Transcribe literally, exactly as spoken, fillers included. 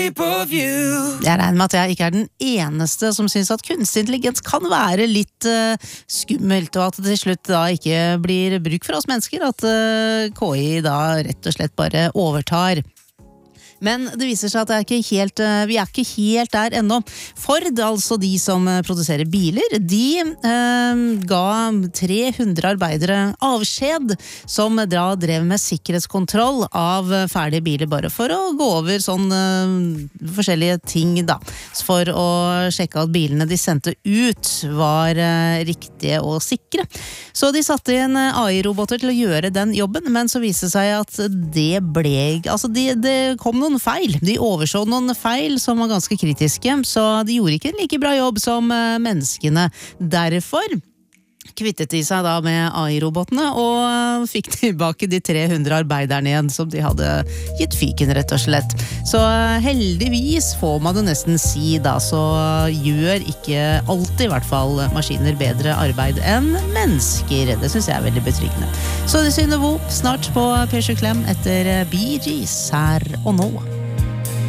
Jeg regner med at jeg ikke er den eneste som synes at kunstig intelligens kan være litt uh, skummelt, og at det til slutt da ikke blir bruk for oss mennesker, at uh, K I da rett og slett bare overtar. Men det viser seg at det er ikke helt, vi er ikke helt der ennå. Ford, altså de som produserer biler, de eh, ga tre hundre arbeidere avskjed som da drev med sikkerhetskontroll av ferdige biler, bare for å gå over sånn eh, forskjellige ting da, for å sjekke at bilene de sendte ut var eh, riktige og sikre. Så de satte inn A I-roboter til å gjøre den jobben, men så viste det seg at det ble, altså det de kom noen feil. De overså noen feil som var ganske kritiske, så de gjorde ikke en like bra jobb som menneskene. Derfor kvittet de seg da med A I-robotene og fikk tilbake de tre hundre arbeiderne igjen som de hadde gitt fyken, rett og slett. Så heldigvis får man det nesten si da, så gjør ikke alltid i hvert fall maskiner bedre arbeid enn mennesker. Det synes jeg er veldig betryggende. Så det syner Vo snart på P sju Klem etter Bee Gees her og nå.